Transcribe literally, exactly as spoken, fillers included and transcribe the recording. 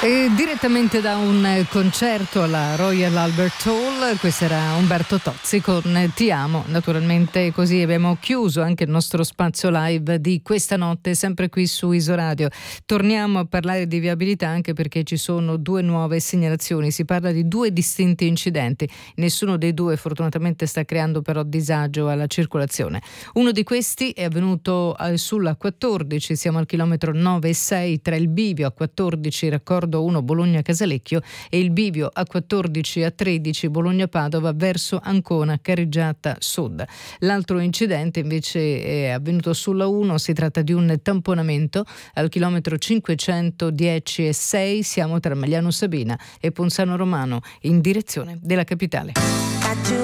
E direttamente da un concerto alla Royal Albert Hall, questo era Umberto Tozzi con Ti amo. Naturalmente così abbiamo chiuso anche il nostro spazio live di questa notte, sempre qui su Isoradio. Torniamo a parlare di viabilità anche perché ci sono due nuove segnalazioni, si parla di due distinti incidenti, nessuno dei due fortunatamente sta creando però disagio alla circolazione. Uno di questi è avvenuto sulla quattordici, siamo al chilometro nove e sei tra il bivio a quattordici raccordo uno Bologna-Casalecchio e il bivio a quattordici a tredici Bologna-Padova verso Ancona Carreggiata Sud. L'altro incidente invece è avvenuto sulla uno, si tratta di un tamponamento al chilometro cinquecentodieci e sei, siamo tra Magliano Sabina e Ponzano Romano in direzione della capitale.